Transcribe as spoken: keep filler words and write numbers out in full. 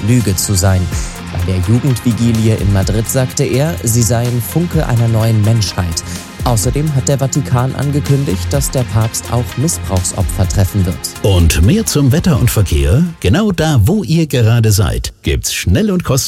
Lüge zu sein. Bei der Jugendvigilie in Madrid sagte er, sie seien Funke einer neuen Menschheit. Außerdem hat der Vatikan angekündigt, dass der Papst auch Missbrauchsopfer treffen wird. Und mehr zum Wetter und Verkehr? Genau da, wo ihr gerade seid, gibt's schnell und kostenlos